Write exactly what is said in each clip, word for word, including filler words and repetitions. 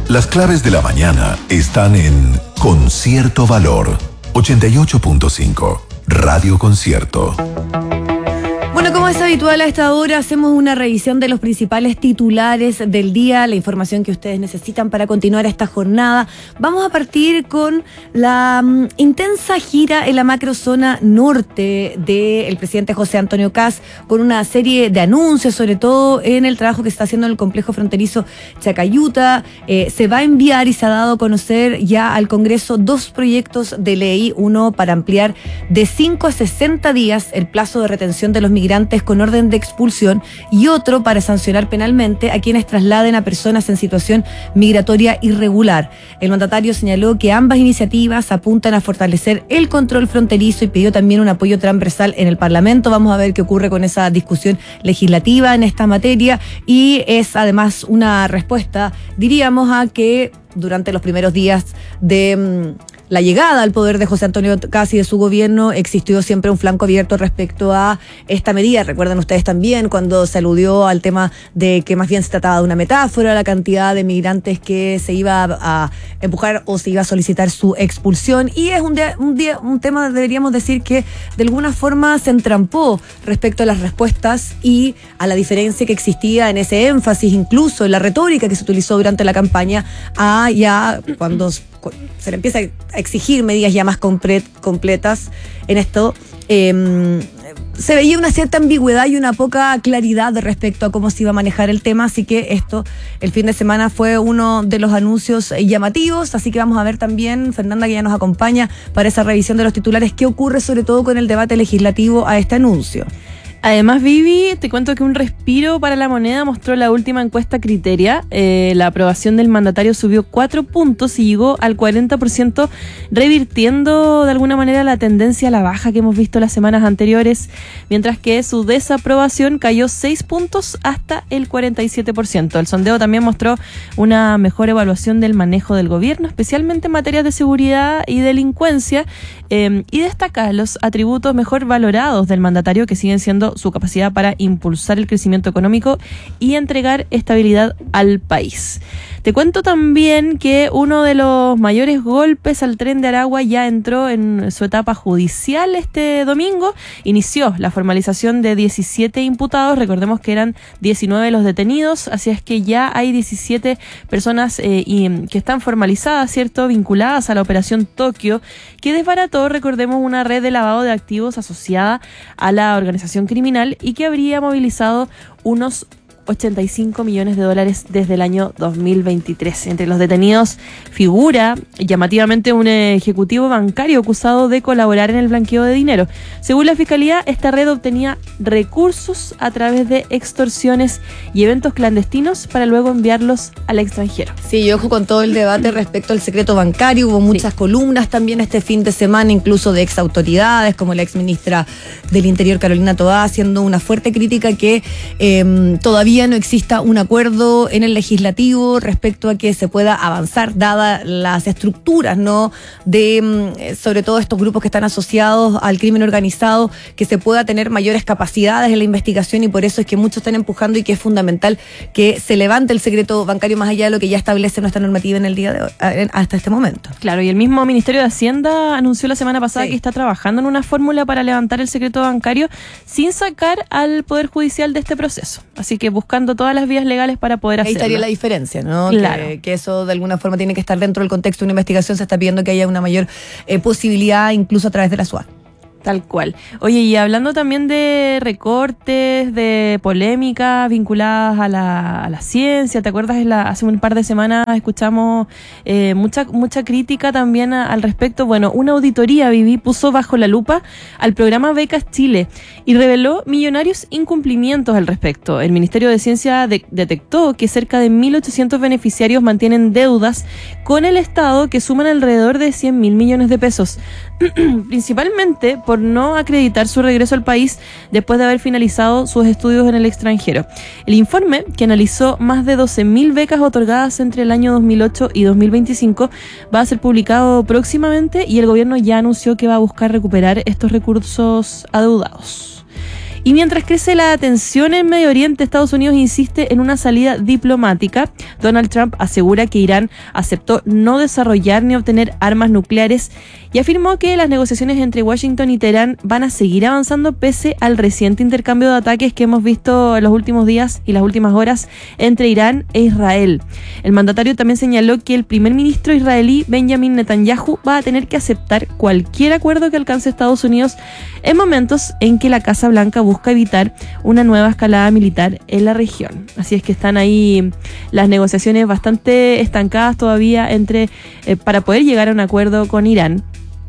Las claves de la mañana están en Concierto Valor ochenta y ocho punto cinco, Radio Concierto. Bueno, como es habitual a esta hora, hacemos una revisión de los principales titulares del día, la información que ustedes necesitan para continuar esta jornada. Vamos a partir con la um, intensa gira en la macrozona norte del presidente José Antonio Kast, con una serie de anuncios, sobre todo en el trabajo que se está haciendo en el complejo fronterizo Chacayuta. Eh, se va a enviar y se ha dado a conocer ya al Congreso dos proyectos de ley, uno para ampliar de cinco a sesenta días el plazo de retención de los migrantes con orden de expulsión y otro para sancionar penalmente a quienes trasladen a personas en situación migratoria irregular. El mandatario señaló que ambas iniciativas apuntan a fortalecer el control fronterizo y pidió también un apoyo transversal en el Parlamento. Vamos a ver qué ocurre con esa discusión legislativa en esta materia y es además una respuesta, diríamos, a que durante los primeros días de mmm, la llegada al poder de José Antonio Kast y de su gobierno existió siempre un flanco abierto respecto a esta medida. Recuerdan ustedes también cuando se aludió al tema de que más bien se trataba de una metáfora, la cantidad de migrantes que se iba a empujar o se iba a solicitar su expulsión. Y es un, día, un, día, un tema, deberíamos decir, que de alguna forma se entrampó respecto a las respuestas y a la diferencia que existía en ese énfasis, incluso en la retórica que se utilizó durante la campaña, a ya cuando se le empieza a exigir medidas ya más completas en esto, eh, se veía una cierta ambigüedad y una poca claridad respecto a cómo se iba a manejar el tema, así que esto, el fin de semana fue uno de los anuncios llamativos, así que vamos a ver también, Fernanda, que ya nos acompaña para esa revisión de los titulares, qué ocurre sobre todo con el debate legislativo a este anuncio. Además, Vivi, te cuento que un respiro para la moneda mostró la última encuesta Criteria. Eh, la aprobación del mandatario subió cuatro puntos y llegó al cuarenta por ciento, revirtiendo de alguna manera la tendencia a la baja que hemos visto las semanas anteriores, mientras que su desaprobación cayó seis puntos hasta el cuarenta y siete por ciento. El sondeo también mostró una mejor evaluación del manejo del gobierno, especialmente en materias de seguridad y delincuencia, eh, y destaca los atributos mejor valorados del mandatario, que siguen siendo su capacidad para impulsar el crecimiento económico y entregar estabilidad al país. Te cuento también que uno de los mayores golpes al Tren de Aragua ya entró en su etapa judicial este domingo. Inició la formalización de diecisiete imputados, recordemos que eran diecinueve los detenidos, así es que ya hay diecisiete personas eh, y, que están formalizadas, ¿cierto?, vinculadas a la Operación Tokio, que desbarató, recordemos, una red de lavado de activos asociada a la organización criminal y que habría movilizado unos ochenta y cinco millones de dólares desde el año dos mil veintitrés. Entre los detenidos figura llamativamente un ejecutivo bancario acusado de colaborar en el blanqueo de dinero. Según la Fiscalía, esta red obtenía recursos a través de extorsiones y eventos clandestinos para luego enviarlos al extranjero. Sí, y ojo con todo el debate respecto al secreto bancario. Hubo muchas sí. columnas también este fin de semana, incluso de exautoridades, como la exministra del Interior, Carolina Toá, haciendo una fuerte crítica que eh, todavía no exista un acuerdo en el legislativo respecto a que se pueda avanzar, dadas las estructuras, ¿no?, de sobre todo estos grupos que están asociados al crimen organizado, que se pueda tener mayores capacidades en la investigación, y por eso es que muchos están empujando y que es fundamental que se levante el secreto bancario más allá de lo que ya establece nuestra normativa en el día de hoy, hasta este momento. Claro, y el mismo Ministerio de Hacienda anunció la semana pasada sí. que está trabajando en una fórmula para levantar el secreto bancario sin sacar al Poder Judicial de este proceso. Así que buscando todas las vías legales para poder hacerlo. Ahí estaría la diferencia, ¿no? Claro. Que, que eso de alguna forma tiene que estar dentro del contexto de una investigación. Se está pidiendo que haya una mayor eh, posibilidad, incluso a través de la S U A. Tal cual. Oye, y hablando también de recortes, de polémicas vinculadas a la, a la ciencia, ¿te acuerdas? La, hace un par de semanas escuchamos eh, mucha mucha crítica también a, al respecto. Bueno, una auditoría, Vivi, puso bajo la lupa al programa Becas Chile y reveló millonarios incumplimientos al respecto. El Ministerio de Ciencia de, detectó que cerca de mil ochocientos beneficiarios mantienen deudas con el Estado que suman alrededor de cien mil millones de pesos, principalmente por no acreditar su regreso al país después de haber finalizado sus estudios en el extranjero. El informe, que analizó más de doce mil becas otorgadas entre el año dos mil ocho y dos mil veinticinco, va a ser publicado próximamente y el gobierno ya anunció que va a buscar recuperar estos recursos adeudados. Y mientras crece la tensión en Medio Oriente, Estados Unidos insiste en una salida diplomática. Donald Trump asegura que Irán aceptó no desarrollar ni obtener armas nucleares y afirmó que las negociaciones entre Washington y Teherán van a seguir avanzando pese al reciente intercambio de ataques que hemos visto en los últimos días y las últimas horas entre Irán e Israel. El mandatario también señaló que el primer ministro israelí Benjamin Netanyahu va a tener que aceptar cualquier acuerdo que alcance Estados Unidos en momentos en que la Casa Blanca busca evitar una nueva escalada militar en la región. Así es que están ahí las negociaciones bastante estancadas todavía entre eh, para poder llegar a un acuerdo con Irán.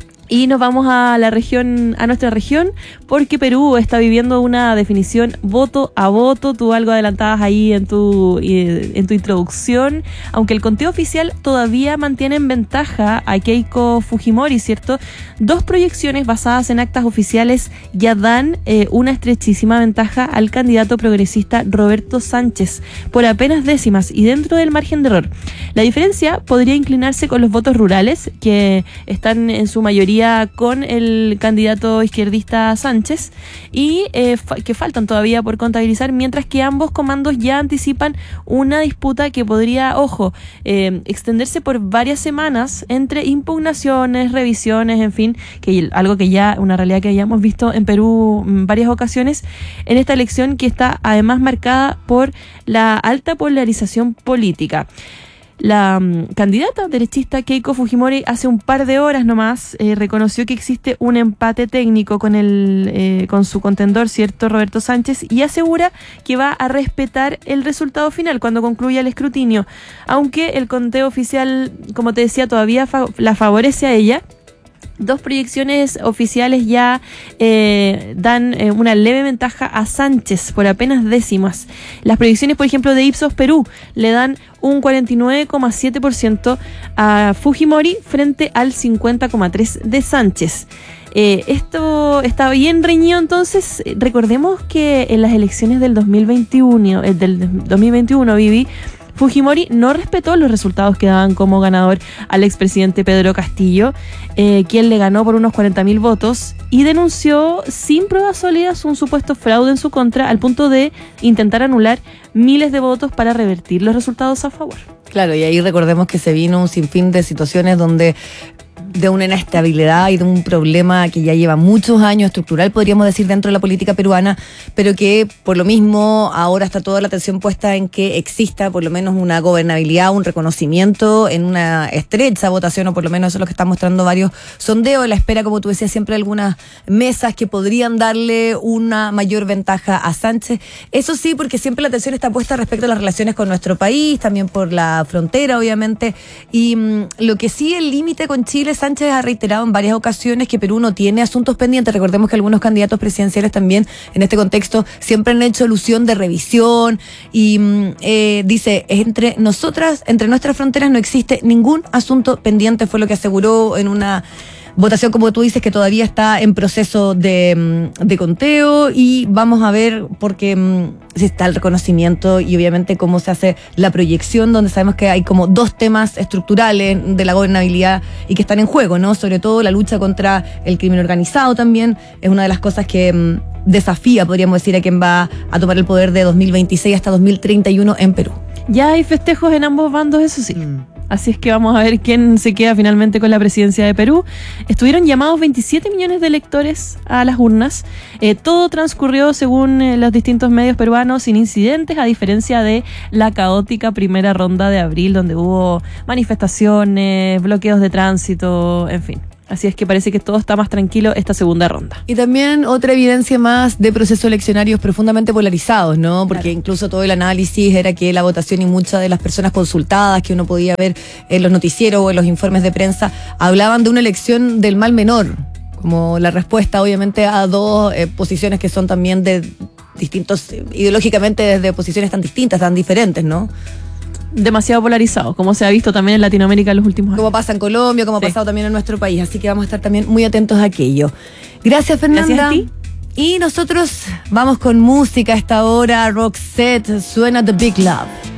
Y nos vamos a la región, a nuestra región, porque Perú está viviendo una definición voto a voto. Tú algo adelantabas ahí en tu, en tu introducción. Aunque el conteo oficial todavía mantiene en ventaja a Keiko Fujimori, ¿cierto? Dos proyecciones basadas en actas oficiales ya dan eh, una estrechísima ventaja al candidato progresista Roberto Sánchez, por apenas décimas y dentro del margen de error. La diferencia podría inclinarse con los votos rurales, que están en su mayoría con el candidato izquierdista Sánchez y eh, fa- que faltan todavía por contabilizar, mientras que ambos comandos ya anticipan una disputa que podría, ojo, eh, extenderse por varias semanas entre impugnaciones, revisiones, en fin, que algo que ya, una realidad que ya hemos visto en Perú en varias ocasiones, en esta elección que está además marcada por la alta polarización política. La um, candidata derechista Keiko Fujimori hace un par de horas nomás eh, reconoció que existe un empate técnico con el eh, con su contendor, cierto, Roberto Sánchez, y asegura que va a respetar el resultado final cuando concluya el escrutinio, aunque el conteo oficial, como te decía, todavía fa- la favorece a ella. Dos proyecciones oficiales ya eh, dan eh, una leve ventaja a Sánchez por apenas décimas. Las proyecciones, por ejemplo, de Ipsos Perú le dan un cuarenta y nueve coma siete por ciento a Fujimori frente al cincuenta coma tres por ciento de Sánchez. Eh, esto está bien reñido, entonces recordemos que en las elecciones del dos mil veintiuno, eh, del dos mil veintiuno, Vivi, Fujimori no respetó los resultados que daban como ganador al expresidente Pedro Castillo, eh, quien le ganó por unos cuarenta mil votos, y denunció sin pruebas sólidas un supuesto fraude en su contra al punto de intentar anular miles de votos para revertir los resultados a favor. Claro, y ahí recordemos que se vino un sinfín de situaciones donde de una inestabilidad y de un problema que ya lleva muchos años, estructural, podríamos decir, dentro de la política peruana, pero que por lo mismo ahora está toda la atención puesta en que exista por lo menos una gobernabilidad, un reconocimiento en una estrecha votación, o por lo menos eso es lo que están mostrando varios sondeos, en la espera, como tú decías, siempre de algunas mesas que podrían darle una mayor ventaja a Sánchez. Eso sí, porque siempre la atención está puesta respecto a las relaciones con nuestro país, también por la frontera, obviamente, y mmm, lo que sí, el límite con Chile, Sánchez ha reiterado en varias ocasiones que Perú no tiene asuntos pendientes. Recordemos que algunos candidatos presidenciales también en este contexto siempre han hecho alusión de revisión y eh, dice, entre nosotras, entre nuestras fronteras no existe ningún asunto pendiente, fue lo que aseguró en una votación, como tú dices, que todavía está en proceso de, de conteo, y vamos a ver porque um, si está el reconocimiento y obviamente cómo se hace la proyección, donde sabemos que hay como dos temas estructurales de la gobernabilidad y que están en juego, ¿no? Sobre todo la lucha contra el crimen organizado también es una de las cosas que um, desafía, podríamos decir, a quien va a tomar el poder de dos mil veintiséis hasta dos mil treinta y uno en Perú. Ya hay festejos en ambos bandos, eso sí. Mm. Así es que vamos a ver quién se queda finalmente con la presidencia de Perú. Estuvieron llamados veintisiete millones de electores a las urnas. Eh, todo transcurrió, según eh, los distintos medios peruanos, sin incidentes, a diferencia de la caótica primera ronda de abril, donde hubo manifestaciones, bloqueos de tránsito, en fin. Así es que parece que todo está más tranquilo esta segunda ronda. Y también otra evidencia más de procesos eleccionarios profundamente polarizados, ¿no? Porque claro, incluso todo el análisis era que la votación y muchas de las personas consultadas que uno podía ver en los noticieros o en los informes de prensa hablaban de una elección del mal menor, como la respuesta obviamente a dos eh, posiciones que son también de distintos, ideológicamente desde posiciones tan distintas, tan diferentes, ¿no? Demasiado polarizado, como se ha visto también en Latinoamérica en los últimos años. Como pasa en Colombia, como sí. ha pasado también en nuestro país, así que vamos a estar también muy atentos a aquello. Gracias, Fernanda. Gracias a ti. Y nosotros vamos con música a esta hora. Roxette, suena The Big Love.